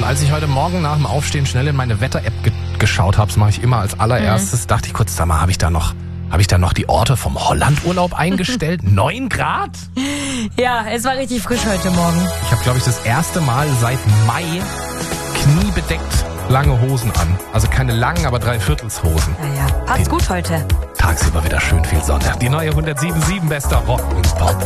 als ich heute Morgen nach dem Aufstehen schnell in meine Wetter-App geschaut habe, das mache ich immer als allererstes, dachte ich kurz, sag mal, habe ich da noch die Orte vom Hollandurlaub eingestellt? 9 Grad? Ja, es war richtig frisch heute Morgen. Ich habe, glaube ich, das erste Mal seit Mai kniebedeckt lange Hosen an. Also keine langen, aber 3/4 Naja, passt gut heute. Tagsüber wieder schön viel Sonne. Die neue 107.7 bester Rock und Pop.